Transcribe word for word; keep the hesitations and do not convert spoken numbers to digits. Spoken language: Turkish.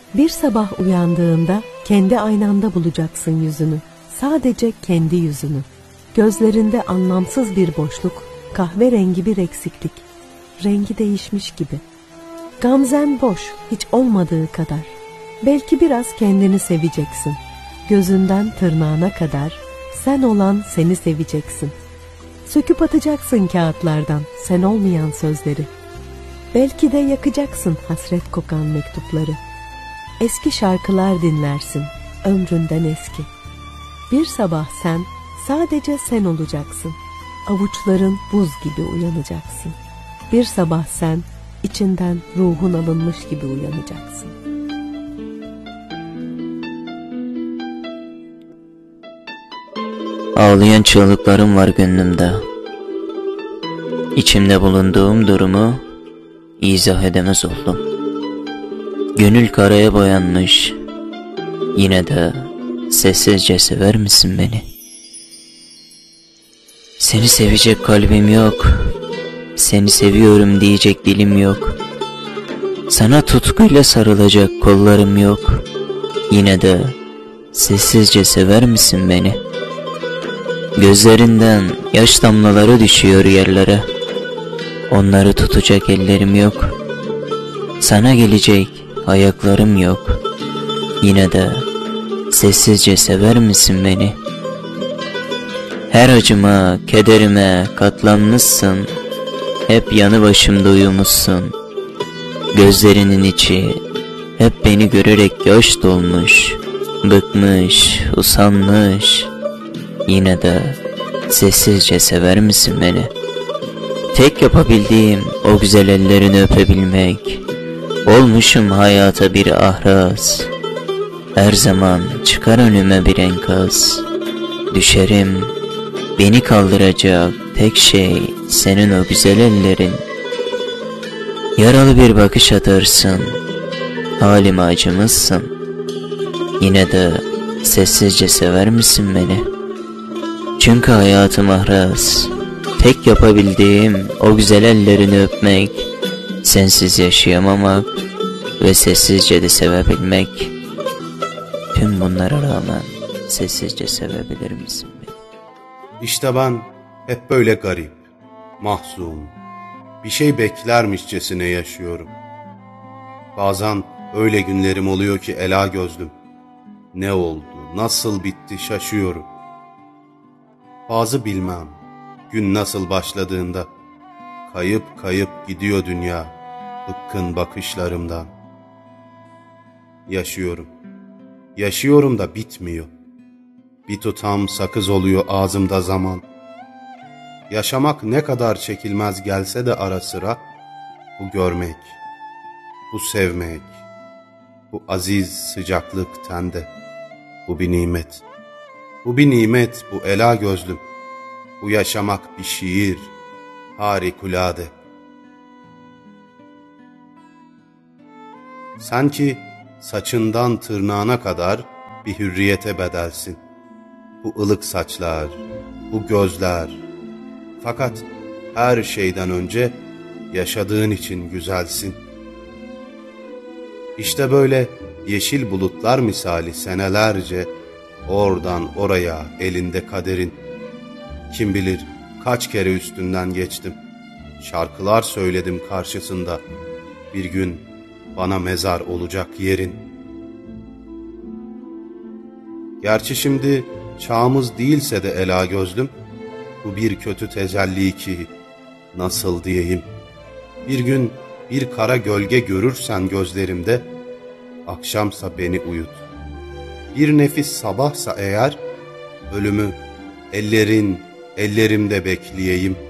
Bir sabah uyandığında kendi aynanda bulacaksın yüzünü. Sadece kendi yüzünü. Gözlerinde anlamsız bir boşluk, kahverengi bir eksiklik. Rengi değişmiş gibi. Gamzen boş, hiç olmadığı kadar. Belki biraz kendini seveceksin. Gözünden tırnağına kadar sen olan seni seveceksin. Söküp atacaksın kağıtlardan sen olmayan sözleri. Belki de yakacaksın hasret kokan mektupları. Eski şarkılar dinlersin, ömründen eski. Bir sabah sen, sadece sen olacaksın. Avuçların buz gibi uyanacaksın. Bir sabah sen, içinden ruhun alınmış gibi uyanacaksın. Ağlayan çığlıklarım var gönlümde. İçimde bulunduğum durumu izah edemez oldum. Gönül karaya boyanmış. Yine de sessizce sever misin beni? Seni sevecek kalbim yok. Seni seviyorum diyecek dilim yok. Sana tutkuyla sarılacak kollarım yok. Yine de sessizce sever misin beni? Gözlerinden yaş damlaları düşüyor yerlere. Onları tutacak ellerim yok. Sana gelecek ayaklarım yok. Yine de sessizce sever misin beni? Her acıma, kederime katlanmışsın. Hep yanı başımda uyumuşsun. Gözlerinin içi hep beni görerek yaş dolmuş. Bıkmış, usanmış. Yine de sessizce sever misin beni? Tek yapabildiğim o güzel ellerini öpebilmek. Olmuşum hayata bir ahraz. Her zaman çıkar önüme bir enkaz. Düşerim, beni kaldıracak tek şey senin o güzel ellerin. Yaralı bir bakış atarsın, halime acımışsın. Yine de sessizce sever misin beni? Çünkü hayatım ahraz. Tek yapabildiğim o güzel ellerini öpmek, sensiz yaşayamamak ve sessizce de sevebilmek. Tüm bunlara rağmen sessizce sevebilir misin beni? İşte ben hep böyle garip, mahzun, bir şey beklermişçesine yaşıyorum. Bazen öyle günlerim oluyor ki ela gözlüm. Ne oldu, nasıl bitti şaşıyorum. Bazı bilmem, gün nasıl başladığında, kayıp kayıp gidiyor dünya, bıkkın bakışlarımdan. Yaşıyorum, yaşıyorum da bitmiyor. Bir tutam sakız oluyor ağzımda zaman. Yaşamak ne kadar çekilmez gelse de ara sıra, bu görmek, bu sevmek, bu aziz sıcaklık tende, bu bir nimet. Bu bir nimet, bu ela gözlüm. Bu yaşamak bir şiir, harikulade. Sen ki saçından tırnağına kadar bir hürriyete bedelsin. Bu ılık saçlar, bu gözler. Fakat her şeyden önce yaşadığın için güzelsin. İşte böyle yeşil bulutlar misali senelerce oradan oraya elinde kaderin. Kim bilir kaç kere üstünden geçtim. Şarkılar söyledim karşısında. Bir gün bana mezar olacak yerin. Gerçi şimdi çağımız değilse de ela gözlüm, bu bir kötü tecelli ki nasıl diyeyim. Bir gün bir kara gölge görürsen gözlerimde, akşamsa beni uyut. Bir nefis sabahsa eğer, ölümü ellerin ellerimde bekleyeyim.